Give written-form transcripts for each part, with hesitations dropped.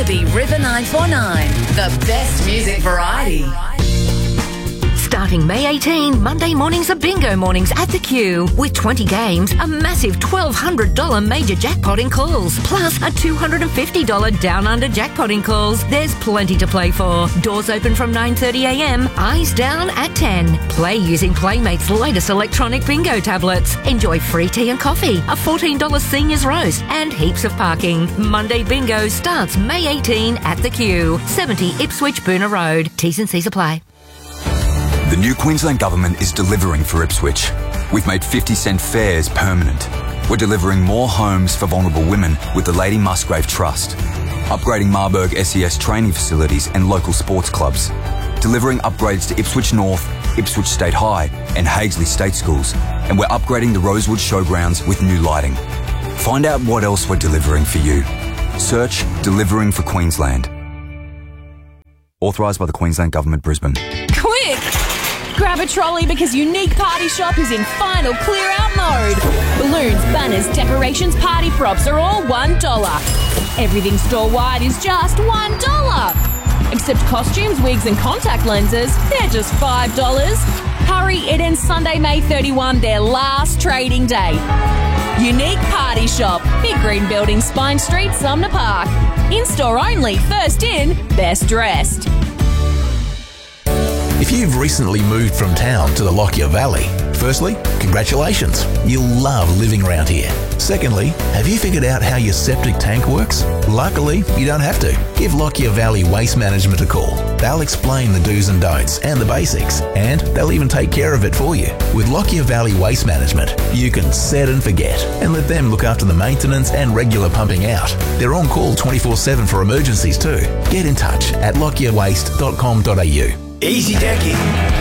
be River 949, the best music variety. Starting May 18, Monday mornings are bingo mornings at the Q. With 20 games, a massive $1,200 major jackpot in calls, plus a $250 down under jackpot in calls. There's plenty to play for. Doors open from 9:30am, eyes down at 10. Play using Playmate's latest electronic bingo tablets. Enjoy free tea and coffee, a $14 seniors roast, and heaps of parking. Monday bingo starts May 18 at the Q. 70 Ipswich Boonah Road. T's and C's apply. The new Queensland Government is delivering for Ipswich. We've made 50-cent fares permanent. We're delivering more homes for vulnerable women with the Lady Musgrave Trust. Upgrading Marburg SES training facilities and local sports clubs. Delivering upgrades to Ipswich North, Ipswich State High and Hagesley State Schools. And we're upgrading the Rosewood Showgrounds with new lighting. Find out what else we're delivering for you. Search Delivering for Queensland. Authorised by the Queensland Government, Brisbane. Quick! Grab a trolley because Unique Party Shop is in final clear-out mode. Balloons, banners, decorations, party props are all $1. Everything store-wide is just $1. Except costumes, wigs and contact lenses, they're just $5. Hurry, it ends Sunday, May 31, their last trading day. Unique Party Shop, Big Green Building, Spine Street, Sumner Park. In-store only, first in, best dressed. If you've recently moved from town to the Lockyer Valley, firstly, congratulations. You'll love living around here. Secondly, have you figured out how your septic tank works? Luckily, you don't have to. Give Lockyer Valley Waste Management a call. They'll explain the do's and don'ts and the basics, and they'll even take care of it for you. With Lockyer Valley Waste Management, you can set and forget and let them look after the maintenance and regular pumping out. They're on call 24/7 for emergencies too. Get in touch at lockyerwaste.com.au. Easy decking,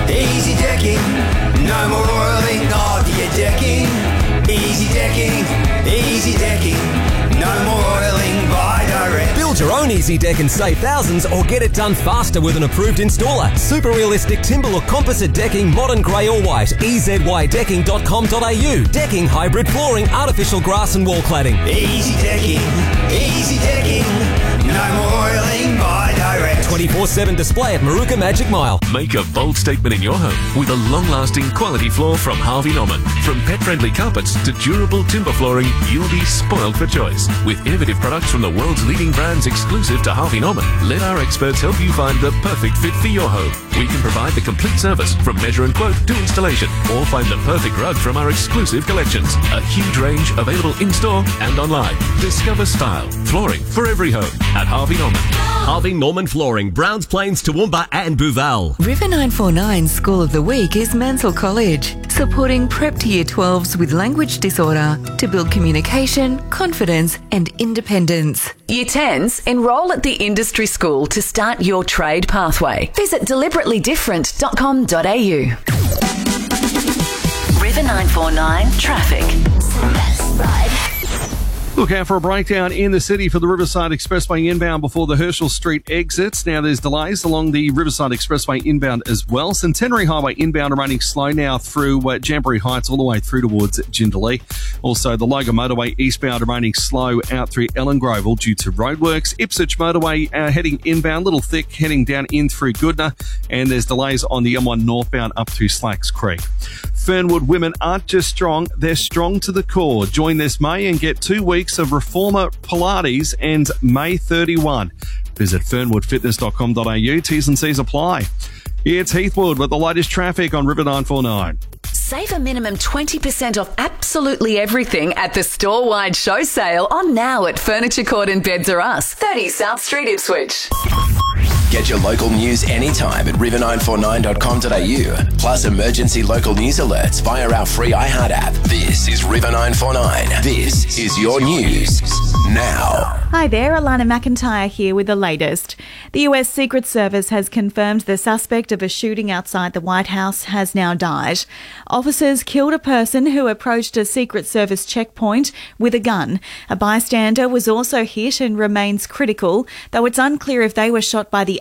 no more oiling of your decking. Easy decking, no more oiling by direct. Build your own Easy Deck and save thousands, or get it done faster with an approved installer. Super realistic timber or composite decking, modern grey or white. EZYdecking.com.au. Decking, hybrid flooring, artificial grass and wall cladding. Easy decking, no more oiling by direct. 24/7 display at Maruka Magic Mile. Make a bold statement in your home with a long-lasting quality floor from Harvey Norman. From pet-friendly carpets to durable timber flooring, you'll be spoiled for choice. With innovative products from the world's leading brands exclusive to Harvey Norman, let our experts help you find the perfect fit for your home. We can provide the complete service from measure and quote to installation, or find the perfect rug from our exclusive collections. A huge range available in-store and online. Discover style, flooring for every home at Harvey Norman. Harvey Norman Flooring, Browns Plains, Toowoomba and Booval. River 949 School of the Week is Mansell College, supporting prep to Year 12s with language disorder to build communication, confidence and independence. Year 10s, enrol at the industry school to start your trade pathway. Visit deliberatelydifferent.com.au. River 949 Traffic. Look out for a breakdown in the city for the Riverside Expressway inbound before the Herschel Street exits. Now there's delays along the Riverside Expressway inbound as well. Centenary Highway inbound remaining slow now through Jamboree Heights all the way through towards Jindalee. Also the Logan Motorway eastbound remaining slow out through Ellen Grove all due to roadworks. Ipswich Motorway heading inbound, little thick heading down in through Goodna. And there's delays on the M1 northbound up through Slacks Creek. Fernwood women aren't just strong, they're strong to the core. Join this May and get 2 weeks of Reformer Pilates ends May 31. Visit fernwoodfitness.com.au. T's and C's apply. It's Heathwood with the latest traffic on River 949. Save a minimum 20% off absolutely everything at the store-wide show sale on now at Furniture Court in Beds R Us, 30 South Street, Ipswich. Get your local news anytime at river949.com.au. Plus emergency local news alerts via our free iHeart app. This is River 949. This is your news now. Hi there, Alana McIntyre here with the latest. The US Secret Service has confirmed the suspect of a shooting outside the White House has now died. Officers killed a person who approached a Secret Service checkpoint with a gun. A bystander was also hit and remains critical, though it's unclear if they were shot by the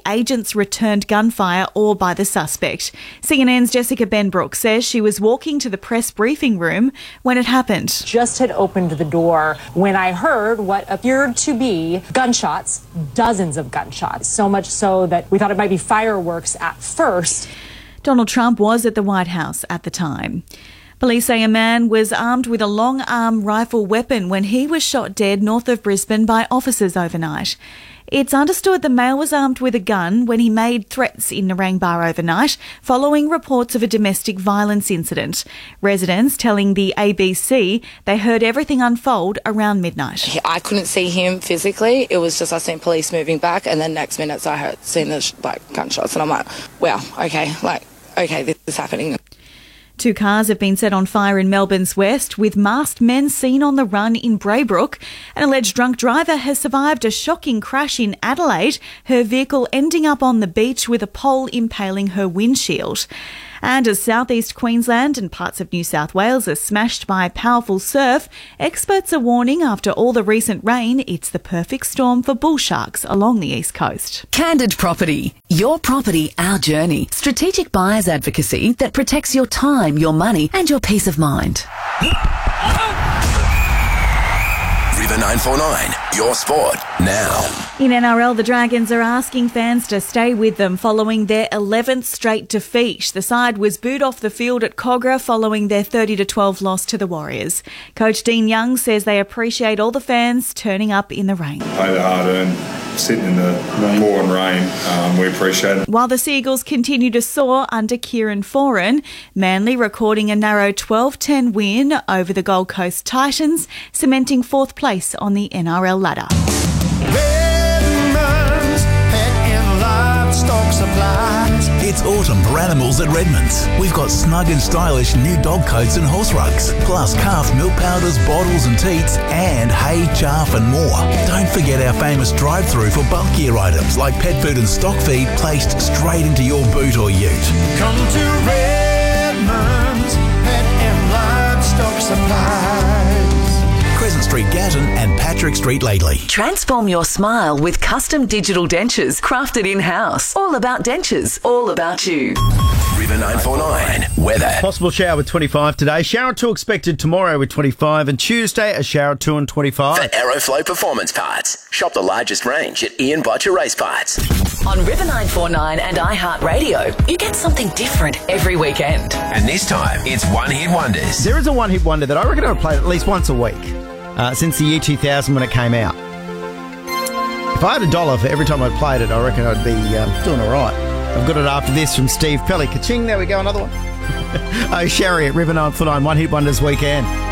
agents returned gunfire or by the suspect. CNN's Jessica Benbrook says she was walking to the press briefing room when it happened. Just had opened the door when I heard what appeared to be gunshots, dozens of gunshots, so much so that we thought it might be fireworks at first. Donald Trump was at the White House at the time. Police say a man was armed with a long-arm rifle weapon when he was shot dead north of Brisbane by officers overnight. It's understood the male was armed with a gun when he made threats in Narangba overnight, following reports of a domestic violence incident. Residents telling the ABC they heard everything unfold around midnight. I couldn't see him physically. It was just I seen police moving back, and then next minutes I seen the gunshots, and I'm like, wow, okay, this is happening. 2 cars have been set on fire in Melbourne's west, with masked men seen on the run in Braybrook. An alleged drunk driver has survived a shocking crash in Adelaide, her vehicle ending up on the beach with a pole impaling her windshield. And as southeast Queensland and parts of New South Wales are smashed by powerful surf, experts are warning after all the recent rain, it's the perfect storm for bull sharks along the east coast. Candid Property. Your property, our journey. Strategic buyers advocacy that protects your time, your money and your peace of mind. River 949, your sport now. In NRL, the Dragons are asking fans to stay with them following their 11th straight defeat. The side was booed off the field at Kogarah following their 30-12 loss to the Warriors. Coach Dean Young says they appreciate all the fans turning up in the rain. Pay the hard-earned, sitting in the pouring rain. We appreciate it. While the Seagulls continue to soar under Kieran Foran, Manly recording a narrow 12-10 win over the Gold Coast Titans, cementing 4th place on the NRL ladder. Redmond's Pet and Livestock Supplies. It's autumn for animals at Redmond's. We've got snug and stylish new dog coats and horse rugs, plus calf milk powders, bottles and teats, and hay, chaff and more. Don't forget our famous drive-through for bulkier items like pet food and stock feed placed straight into your boot or ute. Come to Redmond's Pet and Livestock Supplies. Crescent Street, Gatton and Patrick Street, Laidley. Transform your smile with custom digital dentures crafted in-house. All about dentures, all about you. River 949, weather. Possible shower with 25 today. Shower 2 expected tomorrow with 25, and Tuesday a shower 2 and 25. For Aeroflow Performance Parts, shop the largest range at Ian Butcher Race Parts. On River 949 and iHeartRadio, you get something different every weekend. And this time, it's one-hit wonders. There is a one-hit wonder that I reckon I've played at least once a week since the year 2000 when it came out. If I had $1 for every time I played it, I reckon I'd be doing all right. I've got it after this from Steve Pelly. Ka-ching, there we go, another one. Oh, Sherry at River 949, one-hit wonders weekend.